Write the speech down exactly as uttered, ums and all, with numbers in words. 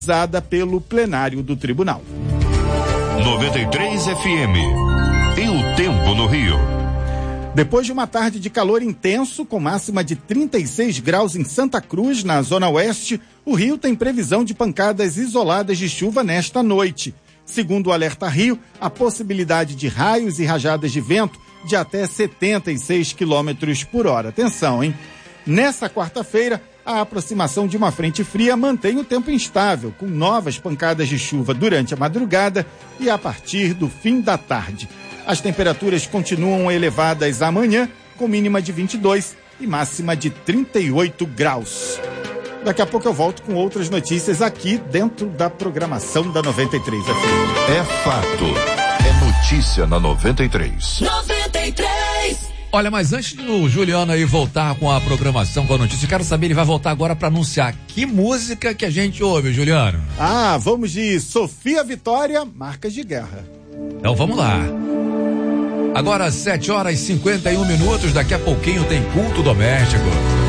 usada pelo plenário do tribunal. noventa e três F M. E o tempo no Rio. Depois de uma tarde de calor intenso, com máxima de trinta e seis graus em Santa Cruz, na zona oeste, o Rio tem previsão de pancadas isoladas de chuva nesta noite. Segundo o Alerta Rio, a possibilidade de raios e rajadas de vento de até setenta e seis quilômetros por hora. Atenção, hein? Nessa quarta-feira, a aproximação de uma frente fria mantém o tempo instável, com novas pancadas de chuva durante a madrugada e a partir do fim da tarde. As temperaturas continuam elevadas amanhã, com mínima de vinte e dois e máxima de trinta e oito graus. Daqui a pouco eu volto com outras notícias aqui dentro da programação da noventa e três F M. É fato. É notícia na noventa e três. noventa e três. Olha, mas antes do Juliano aí voltar com a programação, com a notícia, eu quero saber, ele vai voltar agora para anunciar que música que a gente ouve, Juliano. Ah, vamos de Sofia Vitória, Marcas de Guerra. Então vamos lá. Agora sete horas e cinquenta e um minutos, daqui a pouquinho tem culto doméstico.